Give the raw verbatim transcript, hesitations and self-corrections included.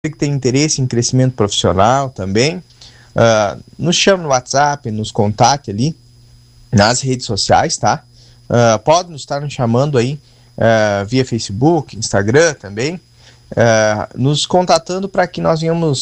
que tem interesse em crescimento profissional também, uh, nos chame no WhatsApp, nos contate ali nas redes sociais, tá? Uh, pode nos estar nos chamando aí uh, via Facebook, Instagram também, uh, nos contatando para que nós venhamos